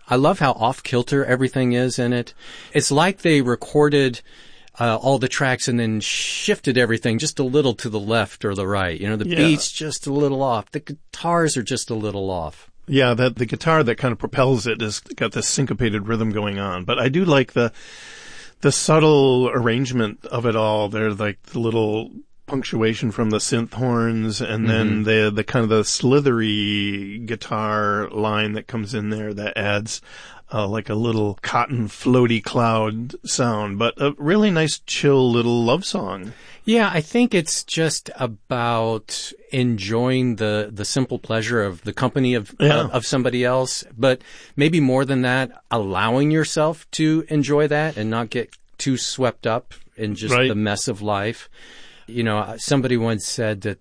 I love how off-kilter everything is in it. It's like they recorded all the tracks and then shifted everything just a little to the left or the right. You know, the beat's just a little off. The guitars are just a little off. Yeah, that the guitar that kind of propels it has got this syncopated rhythm going on. But I do like the subtle arrangement of it all. There's like the little punctuation from the synth horns, and then the kind of the slithery guitar line that comes in there that adds like a little cotton floaty cloud sound, but a really nice chill little love song. Yeah, I think it's just about enjoying the simple pleasure of the company of somebody else, but maybe more than that, allowing yourself to enjoy that and not get too swept up in just the mess of life. You know, somebody once said that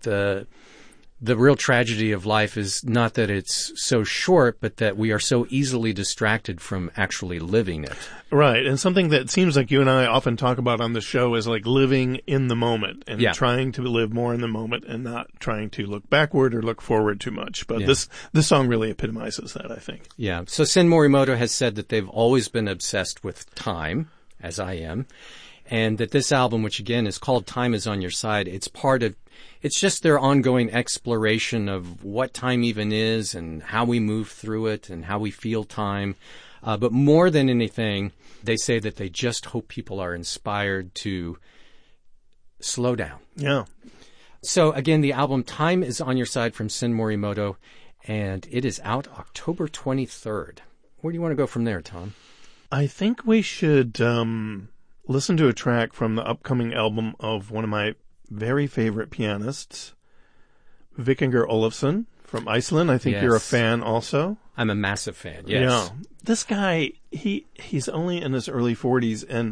the real tragedy of life is not that it's so short, but that we are so easily distracted from actually living it. Right. And something that seems like you and I often talk about on the show is like living in the moment and trying to live more in the moment and not trying to look backward or look forward too much. But this song really epitomizes that, I think. Yeah. So Sen Morimoto has said that they've always been obsessed with time, as I am. And that this album, which again is called Time Is On Your Side, it's just their ongoing exploration of what time even is and how we move through it and how we feel time. But more than anything, they say that they just hope people are inspired to slow down. Yeah. So again, the album Time Is On Your Side from Sen Morimoto, and it is out October 23rd. Where do you want to go from there, Tom? I think we should listen to a track from the upcoming album of one of my very favorite pianists, Vikingur Olafsson from Iceland. I think you're a fan also. I'm a massive fan, yes. Yeah. This guy, he's only in his early 40s, and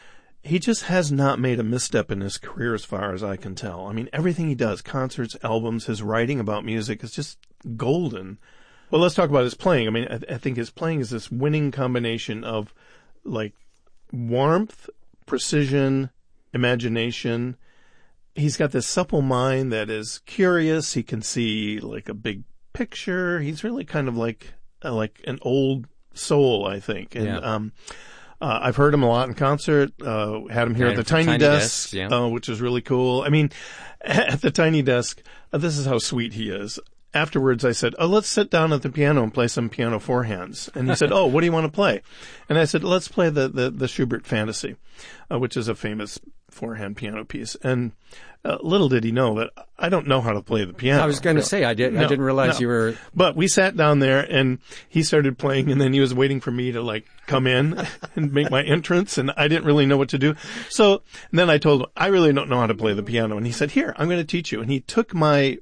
he just has not made a misstep in his career as far as I can tell. I mean, everything he does, concerts, albums, his writing about music is just golden. Well, let's talk about his playing. I mean, I think his playing is this winning combination of, like, warmth, precision, imagination. He's got this supple mind that is curious. He can see like a big picture. He's really kind of like an old soul, I think. And I've heard him a lot in concert. Had him here at the Tiny Desk, which is really cool. I mean, at the Tiny Desk, this is how sweet he is. Afterwards, I said, let's sit down at the piano and play some piano forehands. And he said, what do you want to play? And I said, let's play the Schubert Fantasy, which is a famous forehand piano piece. And little did he know that I don't know how to play the piano. I was going to say, I didn't realize you were... But we sat down there and he started playing, and then he was waiting for me to like come in and make my entrance, and I didn't really know what to do. So then I told him, I really don't know how to play the piano. And he said, here, I'm going to teach you. And he took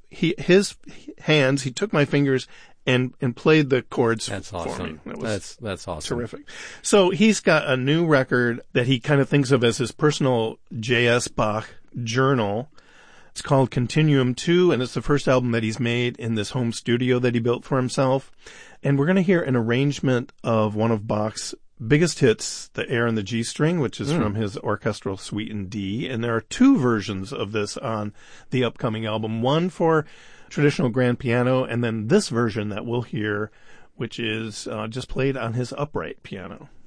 his hands, he took my fingers and played the chords for me. That's awesome. Terrific. So he's got a new record that he kind of thinks of as his personal J.S. Bach journal. It's called Continuum 2, and it's the first album that he's made in this home studio that he built for himself. And we're going to hear an arrangement of one of Bach's biggest hits, the Air in the G string, which is from his orchestral suite in D. And there are two versions of this on the upcoming album, one for traditional grand piano, and then this version that we'll hear, which is just played on his upright piano.